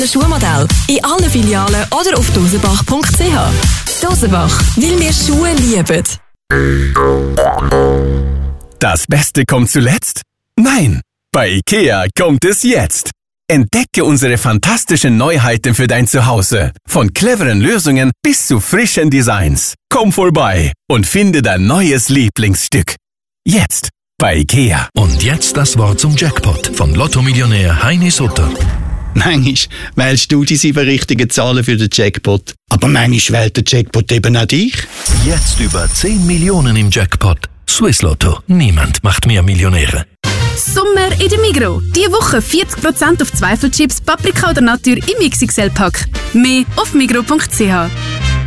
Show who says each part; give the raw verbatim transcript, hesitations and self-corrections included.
Speaker 1: Schuhmodell in allen Filialen oder auf dosenbach punkt c h. Dosenbach, weil wir Schuhe lieben.
Speaker 2: Das Beste kommt zuletzt? Nein, bei IKEA kommt es jetzt. Entdecke unsere fantastischen Neuheiten für dein Zuhause. Von cleveren Lösungen bis zu frischen Designs. Komm vorbei und finde dein neues Lieblingsstück. Jetzt bei IKEA.
Speaker 3: Und jetzt das Wort zum Jackpot von Lotto-Millionär Heini Sutter.
Speaker 4: Manchmal wählst du die sieben richtigen Zahlen für den Jackpot. Aber manchmal wählt der Jackpot eben auch dich.
Speaker 3: Jetzt über zehn Millionen im Jackpot. Swiss Lotto. Niemand macht mehr Millionäre.
Speaker 5: Sommer in der Migros. Diese Woche vierzig Prozent auf Zweifelchips, Paprika oder Natur im X X L-Pack. Mehr auf migros punkt c h.